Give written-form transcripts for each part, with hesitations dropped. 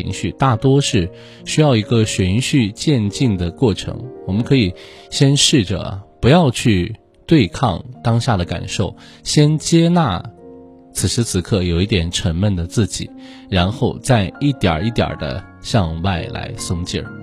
情绪，大多是需要一个循序渐进的过程。我们可以先试着不要去对抗当下的感受，先接纳此时此刻有一点沉闷的自己，然后再一点一点的向外来松劲儿。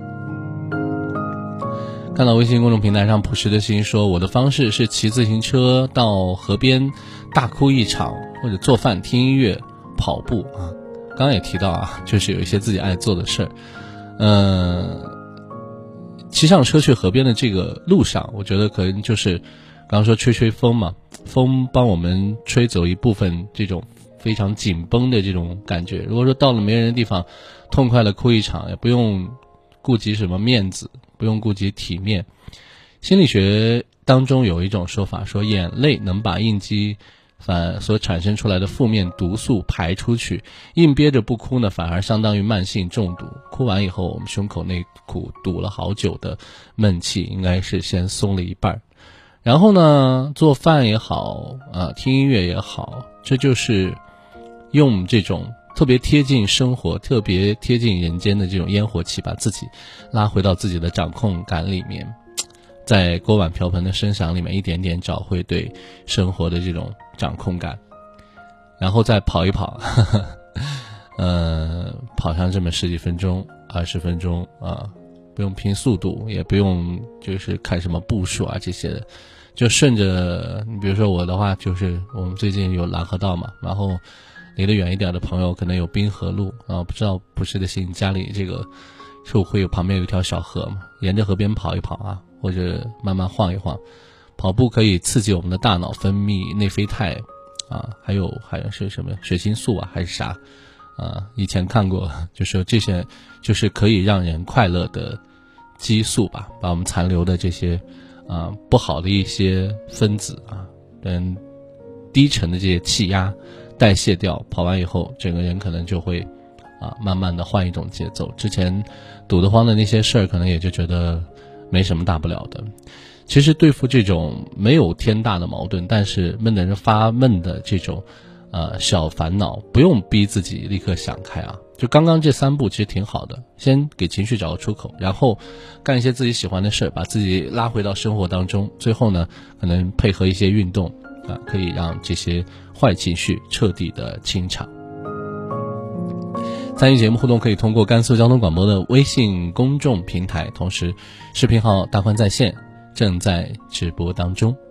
看到微信公众平台上朴实的心说，我的方式是骑自行车到河边大哭一场，或者做饭听音乐跑步啊。刚刚也提到啊，就是有一些自己爱做的事儿。骑上车去河边的这个路上，我觉得可能就是刚刚说吹吹风嘛，风帮我们吹走一部分这种非常紧绷的这种感觉。如果说到了没人的地方痛快的哭一场，也不用顾及什么面子，不用顾及体面。心理学当中有一种说法，说眼泪能把应激所产生出来的负面毒素排出去，硬憋着不哭呢，反而相当于慢性中毒。哭完以后，我们胸口那股堵了好久的闷气应该是先松了一半。然后呢，做饭也好听音乐也好，这就是用这种特别贴近生活、特别贴近人间的这种烟火气，把自己拉回到自己的掌控感里面，在锅碗瓢盆的声响里面一点点找回对生活的这种掌控感，然后再跑一跑跑上这么10几分钟20分钟不用拼速度，也不用就是看什么步数这些的，就顺着，你比如说我的话，就是我们最近有蓝河道嘛，然后离得远一点的朋友可能有滨河路，然后不知道朴实的心家里这个是会有旁边有一条小河嘛，沿着河边跑一跑或者慢慢晃一晃。跑步可以刺激我们的大脑分泌内啡肽还有是什么水青素还是啥以前看过，就是这些就是可以让人快乐的激素吧，把我们残留的这些不好的一些分子跟低沉的这些气压代谢掉，跑完以后整个人可能就会慢慢的换一种节奏。之前堵得慌的那些事儿可能也就觉得没什么大不了的。其实对付这种没有天大的矛盾，但是闷的人发闷的这种小烦恼，不用逼自己立刻想开就刚刚这3步其实挺好的，先给情绪找个出口，然后干一些自己喜欢的事，把自己拉回到生活当中，最后呢可能配合一些运动可以让这些坏情绪彻底的清场。参与节目互动可以通过甘肃交通广播的微信公众平台，同时视频号大宽在线正在直播当中。